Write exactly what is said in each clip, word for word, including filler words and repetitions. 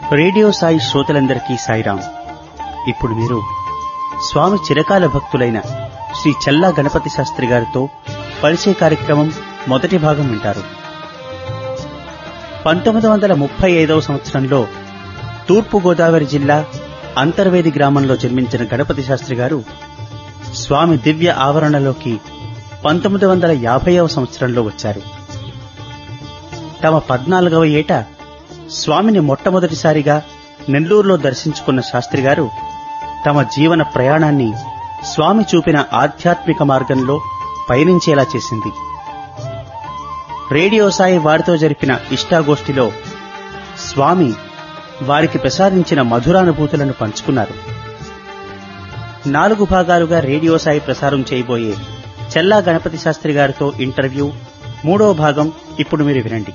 Radio Sai శ్రోతలందరికీ సాయిరాం. ఇప్పుడు మీరు స్వామి చిరకాల భక్తులైన శ్రీ చల్లా గణపతి శాస్త్రి గారితో పరిచయ కార్యక్రమం మొదటి భాగం వింటారు. పంతొమ్మిది వందల ముప్పై ఐదవ సంవత్సరంలో తూర్పు గోదావరి జిల్లా అంతర్వేది గ్రామంలో జన్మించిన గణపతి శాస్త్రి గారు స్వామి దివ్య ఆవరణలోకి పంతొమ్మిది వందల యాభైవ సంవత్సరంలో వచ్చారు. తమ పద్నాలుగవ ఏట స్వామిని మొట్టమొదటిసారిగా నెల్లూరులో దర్శించుకున్న శాస్త్రి గారు తమ జీవన ప్రయాణాన్ని స్వామి చూపిన ఆధ్యాత్మిక మార్గంలో పయనించేలా చేసింది. రేడియో సాయి వారితో జరిపిన ఇష్టాగోష్ఠిలో స్వామి వారికి ప్రసాదించిన మధురానుభూతులను పంచుకున్నారు. నాలుగు భాగాలుగా రేడియో సాయి ప్రసారం చేయబోయే చల్లా గణపతి శాస్త్రి గారితో ఇంటర్వ్యూ మూడో భాగం ఇప్పుడు మీరు వినండి.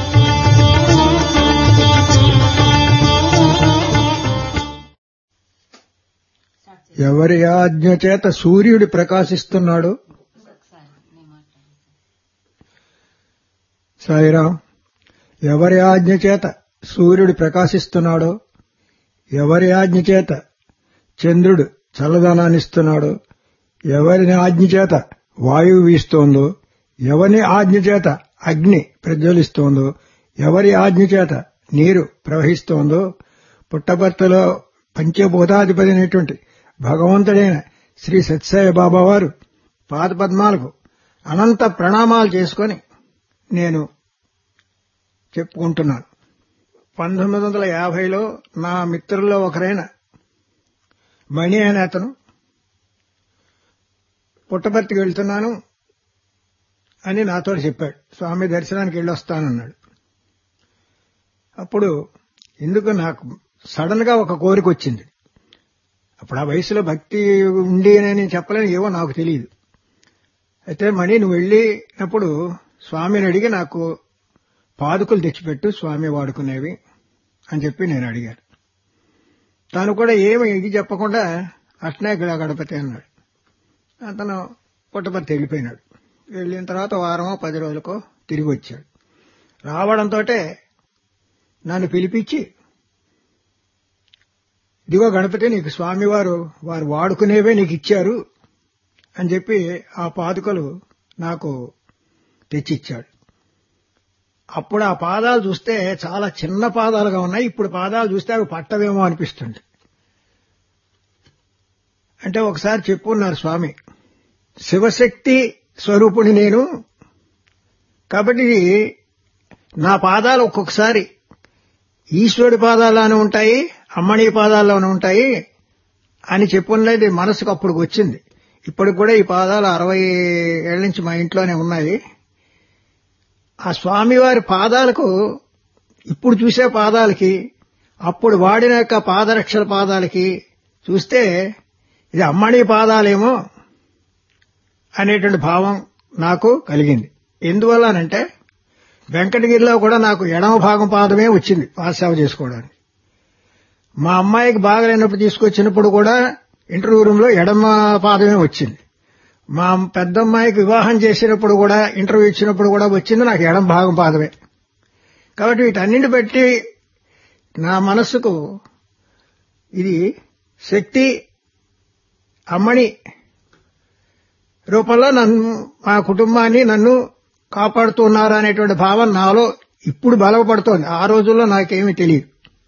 ఎవరి ఆజ్ఞ చేత సూర్యుడు ప్రకాశిస్తున్నాడు? సాయిరాం. ఎవరి ఆజ్ఞ చేత సూర్యుడు ప్రకాశిస్తున్నాడో, ఎవరి ఆజ్ఞ చేత చంద్రుడు చల్లదనాన్నిస్తున్నాడో, ఎవరి ఆజ్ఞ చేత వాయువు వీస్తోందో, ఎవరి ఆజ్ఞ చేత అగ్ని ప్రజ్వలిస్తోందో, ఎవరి ఆజ్ఞ చేత నీరు ప్రవహిస్తోందో, పుట్టపర్తిలో పంచభూతాధిపతి అనేటువంటి భగవంతుడైన శ్రీ సత్యసాయి బాబా వారు పాదపద్మాలకు అనంత ప్రణామాలు చేసుకుని నేను చెప్పుకుంటున్నాను. పంతొమ్మిది వందల యాభైలో నా మిత్రుల్లో ఒకరైన మణి అనే అతను పుట్టపర్తికి వెళ్తున్నాను అని నాతో చెప్పాడు. స్వామి దర్శనానికి వెళ్ళొస్తానన్నాడు. అప్పుడు ఎందుకు నాకు సడన్ గా ఒక కోరిక వచ్చింది. అప్పుడు ఆ వయసులో భక్తి ఉండి అని చెప్పలేను, ఏవో నాకు తెలియదు. అయితే మణి నువ్వు వెళ్ళినప్పుడు స్వామిని అడిగి నాకు పాదుకలు తెచ్చిపెట్టు, స్వామి వాడుకునేవి అని చెప్పి నేను అడిగాను. తాను కూడా ఏమి ఇది చెప్పకుండా అట్నే గణపతి అన్నాడు. అతను పుట్టపర్తి వెళ్ళిపోయినాడు. వెళ్ళిన తర్వాత వారమో పది రోజులకో తిరిగి వచ్చాడు. రావడంతో నన్ను పిలిపించి, ఇదిగో గణపతి, నీకు స్వామివారు వారు వాడుకునేవే నీకు ఇచ్చారు అని చెప్పి ఆ పాదుకలు నాకు తెచ్చిచ్చాడు. అప్పుడు ఆ పాదాలు చూస్తే చాలా చిన్న పాదాలుగా ఉన్నాయి. ఇప్పుడు పాదాలు చూస్తే అవి పట్టవేమో అనిపిస్తుంది. అంటే ఒకసారి చెప్పున్నారు స్వామి, శివశక్తి స్వరూపుని నేను, కాబట్టి నా పాదాలు ఒక్కొక్కసారి ఈశ్వరుడి పాదాల్లోనే ఉంటాయి, అమ్మణి పాదాల్లోనే ఉంటాయి అని చెప్పున్నది మనసుకు అప్పుడు వచ్చింది. ఇప్పటికి కూడా ఈ పాదాలు అరవై ఏళ్ల నుంచి మా ఇంట్లోనే ఉన్నాయి. ఆ స్వామివారి పాదాలకు, ఇప్పుడు చూసే పాదాలకి, అప్పుడు వాడిన యొక్క పాదరక్షల పాదాలకి చూస్తే ఇది అమ్మణి పాదాలేమో అనేటువంటి భావం నాకు కలిగింది. ఎందువల్లనంటే వెంకటగిరిలో కూడా నాకు ఎడమ భాగం పాదమే వచ్చింది పాదసేవ చేసుకోవడానికి. మా అమ్మాయికి బాగలేనప్పుడు తీసుకొచ్చినప్పుడు కూడా ఇంటర్వ్యూ రూమ్ లో ఎడమ పాదమే వచ్చింది. మా పెద్దమ్మాయికి వివాహం చేసినప్పుడు కూడా ఇంటర్వ్యూ ఇచ్చినప్పుడు కూడా వచ్చింది నాకు ఎడమ భాగం పాదమే. కాబట్టి వీటన్నింటి బట్టి నా మనస్సుకు ఇది శక్తి అమ్మణి రూపంలో నన్ను, మా కుటుంబాన్ని నన్ను కాపాడుతున్నారు అనేటువంటి భావం నాలో ఇప్పుడు బలపడుతోంది. ఆ రోజుల్లో నాకేమీ తెలియదు.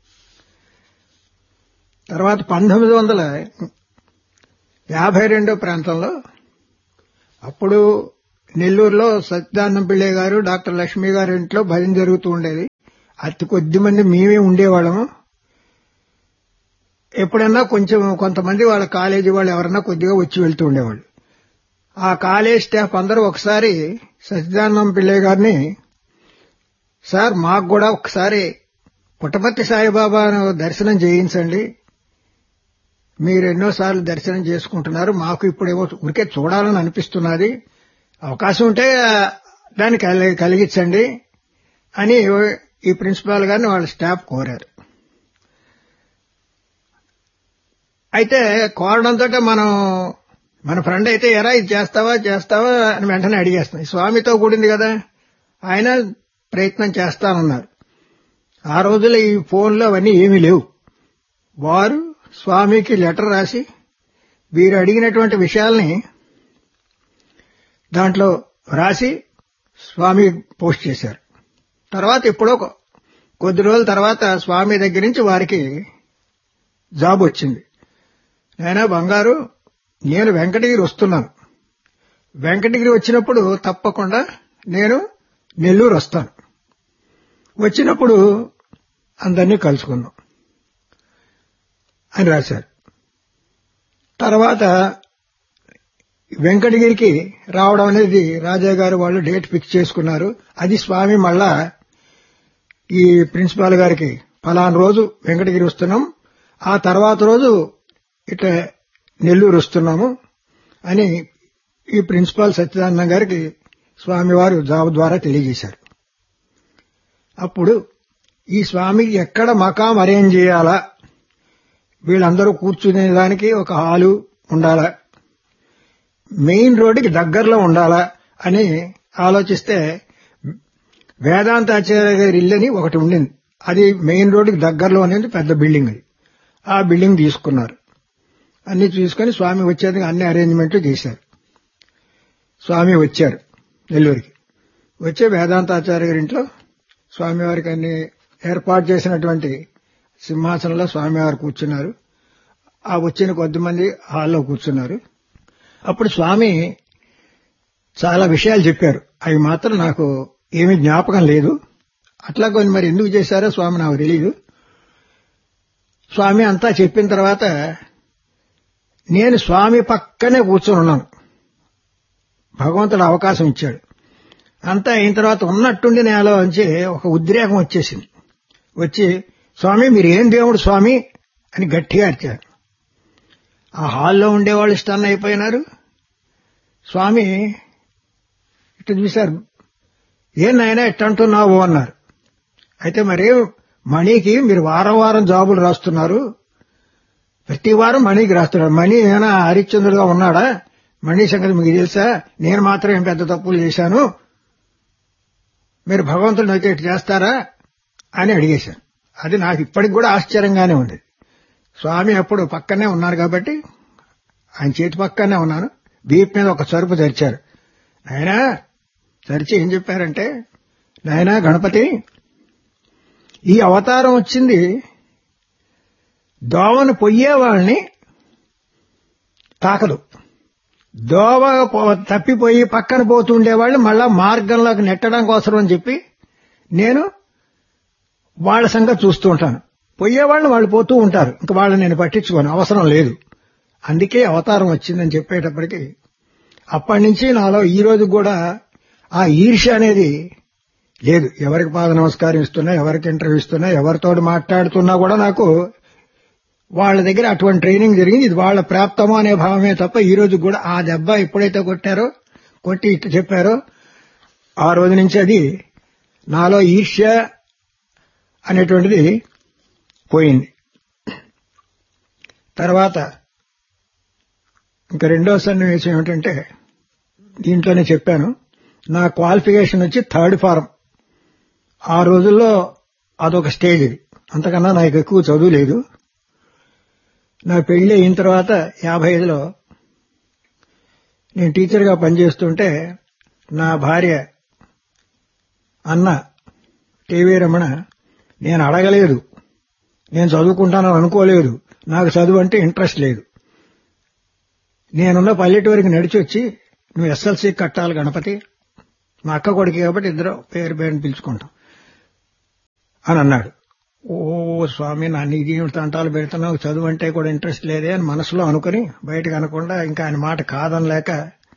తర్వాత పంతొమ్మిది వందల యాభై రెండో ప్రాంతంలో అప్పుడు నెల్లూరులో సత్యానంద పిళ్ళై గారు, డాక్టర్ లక్ష్మీ గారి ఇంట్లో భజన జరుగుతూ ఉండేది. అతి కొద్ది మంది మేమే ఉండేవాళ్ళము. ఎప్పుడన్నా కొంచెం కొంతమంది వాళ్ళ కాలేజీ వాళ్ళు ఎవరన్నా కొద్దిగా వచ్చి వెళ్తూ ఉండేవాళ్ళు. ఆ కాలేజ్ స్టాఫ్ అందరూ ఒకసారి సత్యానంద పిళ్ళై గారిని, సార్ మాకు కూడా ఒకసారి పుట్టపర్తి సాయిబాబాను దర్శనం చేయించండి, మీరు ఎన్నోసార్లు దర్శనం చేసుకుంటున్నారు, మాకు ఇప్పుడేమో ఊరికే చూడాలని అనిపిస్తున్నది, అవకాశం ఉంటే దాన్ని కలిగించండి అని ఈ ప్రిన్సిపాల్ గారిని వాళ్ళ స్టాఫ్ కోరారు. అయితే కోరడంతో మనం మన ఫ్రెండ్ అయితే ఎరా ఇది చేస్తావా చేస్తావా అని వెంటనే అడిగేస్తాం. స్వామితో కూడింది కదా, ఆయన ప్రయత్నం చేస్తానన్నారు. ఆ రోజుల్లో ఈ ఫోన్లు అవన్నీ ఏమీ లేవు. వారు స్వామికి లెటర్ రాసి వీరు అడిగినటువంటి విషయాల్ని దాంట్లో రాసి స్వామి పోస్ట్ చేశారు. తర్వాత ఎప్పుడో కొద్ది రోజుల తర్వాత స్వామి దగ్గర నుంచి వారికి జాబ్ వచ్చింది. నాయనా బంగారు, నేను వెంకటగిరి వస్తున్నాను. వెంకటగిరి వచ్చినప్పుడు తప్పకుండా నేను నెల్లూరు వస్తాను. వచ్చినప్పుడు అందరినీ కలుసుకుందాం అని రాశారు. తర్వాత వెంకటగిరికి రావడం అనేది రాజా గారు వాళ్ళు డేట్ ఫిక్స్ చేసుకున్నారు. అది స్వామి మళ్ళా ఈ ప్రిన్సిపాల్ గారికి ఫలానా రోజు వెంకటగిరి వస్తున్నాం, ఆ తర్వాత రోజు ఇట్లా నెల్లూరు వస్తున్నాము అని ఈ ప్రిన్సిపాల్ సత్యనారాయణ గారికి స్వామివారు జాబ్ ద్వారా తెలియజేశారు. అప్పుడు ఈ స్వామికి ఎక్కడ మకాం అరేంజ్ చేయాలా, వీళ్ళందరూ కూర్చునేదానికి ఒక హాలు ఉండాలా, మెయిన్ రోడ్డుకి దగ్గరలో ఉండాలా అని ఆలోచిస్తే వేదాంతాచార్య గారి ఇల్లని ఒకటి ఉండింది. అది మెయిన్ రోడ్డుకి దగ్గరలో అనేది పెద్ద బిల్డింగ్. అది ఆ బిల్డింగ్ తీసుకున్నారు. అన్ని చూసుకుని స్వామి వచ్చేందుకు అన్ని అరేంజ్మెంట్లు చేశారు. స్వామి వచ్చారు నెల్లూరుకి. వచ్చే వేదాంతాచార్య గారి ఇంట్లో స్వామివారికి అన్ని ఏర్పాటు చేసినటువంటి సింహాసనంలో స్వామివారు కూర్చున్నారు. ఆ వచ్చిన కొద్దిమంది హాల్లో కూర్చున్నారు. అప్పుడు స్వామి చాలా విషయాలు చెప్పారు. అవి మాత్రం నాకు ఏమీ జ్ఞాపకం లేదు. అట్లా కొన్ని మరి ఎందుకు చేశారో స్వామి నాకు తెలియదు. స్వామి అంతా చెప్పిన తర్వాత నేను స్వామి పక్కనే కూర్చొని ఉన్నాను. భగవంతుడు అవకాశం ఇచ్చాడు. అంతా అయిన తర్వాత ఉన్నట్టుండి నేలో నుంచి ఒక ఉద్రేకం వచ్చేసింది. వచ్చి స్వామి మీరు ఏం దేవుడు స్వామి అని గట్టిగా అరిచారు. ఆ హాల్లో ఉండేవాళ్ళు స్టన్ అయిపోయినారు. స్వామి ఇట్లా చూశారు. ఏం నాయనా ఎట్టంటున్నావు అన్నారు. అయితే మరి మణికి మీరు వారం వారం జాబులు రాస్తున్నారు, ప్రతి వారం మణికి రాస్తున్నారు. మణి ఏమైనా హరిశ్చంద్రుడుగా ఉన్నాడా? మణి సంగతి మీకు తెలుసా? నేను మాత్రం ఏం పెద్ద తప్పులు చేశాను, మీరు భగవంతుడిని అయితే ఇటు చేస్తారా అని అడిగేశాను. అది నాకు ఇప్పటికి కూడా ఆశ్చర్యంగానే ఉంది. స్వామి అప్పుడు పక్కనే ఉన్నారు కాబట్టి ఆయన చేతి పక్కనే ఉన్నాను. వీపు మీద ఒక చరుపు తెరిచారు. నాయనా తెరిచి ఏం చెప్పారంటే, నాయనా గణపతి, ఈ అవతారం వచ్చింది దోవను పొయ్యేవాళ్ళని తాకదు. దోవ తప్పిపోయి పక్కన పోతూ ఉండేవాళ్ళని మళ్ళా మార్గంలోకి నెట్టడం కోసం అని చెప్పి నేను వాళ్ళ సంగతి చూస్తూ ఉంటాను. పోయేవాళ్ళని వాళ్ళు పోతూ ఉంటారు, ఇంకా వాళ్ళని నేను పట్టించుకోను, అవసరం లేదు. అందుకే అవతారం వచ్చిందని చెప్పేటప్పటికి అప్పటి నుంచి నాలో ఈ రోజు కూడా ఆ ఈర్ష్య అనేది లేదు. ఎవరికి పాద నమస్కారం ఇస్తున్నా, ఎవరికి ఇంటర్వ్యూ ఇస్తున్నా, ఎవరితో మాట్లాడుతున్నా కూడా నాకు వాళ్ళ దగ్గర అటువంటి ట్రైనింగ్ జరిగింది. ఇది వాళ్ళ ప్రాప్తమో అనే భావమే తప్ప ఈ రోజు కూడా ఆ దెబ్బ ఎప్పుడైతే కొట్టారో, కొట్టి ఇట్లా చెప్పారో ఆ రోజు నుంచి అది నాలో ఈర్ష్య అనేటువంటిది పోయింది. తర్వాత ఇంకా రెండో సన్నివేశం ఏమిటంటే, దీంట్లోనే చెప్పాను, నా క్వాలిఫికేషన్ వచ్చి థర్డ్ ఫారం. ఆ రోజుల్లో అదొక స్టేజ్. ఇది అంతకన్నా నాకు ఎక్కువ చదువు లేదు. నా పెళ్లి అయిన తర్వాత యాభై ఐదులో నేను టీచర్గా పనిచేస్తుంటే నా భార్య అన్న టీవీ రమణ, నేను అడగలేదు, నేను చదువుకుంటానని అనుకోలేదు, నాకు చదువు అంటే ఇంట్రెస్ట్ లేదు, నేనున్న పల్లెటూరికి నడిచి వచ్చి నువ్వు ఎస్ఎల్సీ కట్టాలి గణపతి, మా అక్క కొడుకు కాబట్టి ఇద్దరు పేరు పేరుని పిలుచుకుంటాం అని అన్నాడు. ఓ స్వామి, నా నీది తంటాలు పెడుతున్నావు, చదువు అంటే కూడా ఇంట్రెస్ట్ లేదే అని మనసులో అనుకుని బయటకు అనకుండా ఇంకా ఆయన మాట కాదనలేక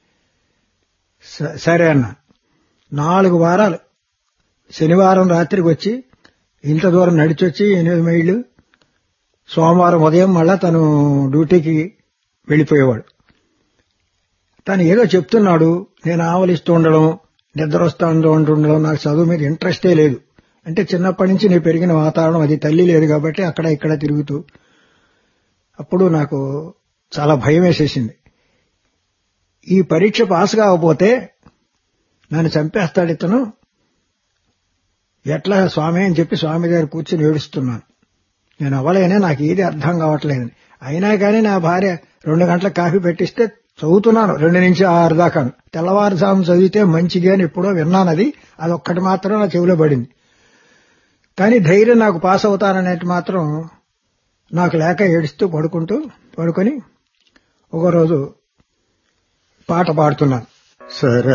సరే అన్న. నాలుగు వారాలు శనివారం రాత్రికి వచ్చి ఇంత దూరం నడిచొచ్చి ఎనిమిది మైళ్ళు, సోమవారం ఉదయం మళ్ళా తను డ్యూటీకి వెళ్లిపోయేవాడు. తను ఏదో చెప్తున్నాడు, నేను ఆవలిస్తూ ఉండడం, నిద్ర వస్తూ ఉంటుండడం, నాకు చదువు మీద ఇంట్రెస్టే లేదు. అంటే చిన్నప్పటి నుంచి నేను పెరిగిన వాతావరణం అది, తల్లి లేదు కాబట్టి అక్కడ ఇక్కడ తిరుగుతూ. అప్పుడు నాకు చాలా భయం వేసేసింది. ఈ పరీక్ష పాస్ కాకపోతే నన్ను చంపేస్తాడు ఇతను, ఎట్లా స్వామి అని చెప్పి స్వామి దగ్గర కూర్చుని ఏడుస్తున్నాను. నేను అవ్వలేనే, నాకు ఏది అర్థం కావట్లేదు. అయినా కానీ నా భార్య రెండు గంటల కాఫీ పెట్టిస్తే చదువుతున్నాను, రెండు నుంచి ఆరు దాకా. తెల్లవారుజాము చదివితే మంచిగా అని ఎప్పుడో విన్నాను. అది అదొక్కటి మాత్రం నా చెవిలో పడింది. కానీ ధైర్యం నాకు పాస్ అవుతాననేది మాత్రం నాకు లేక ఏడుస్తూ పడుకుంటూ పడుకొని ఒకరోజు పాట పాడుతున్నాను. సరే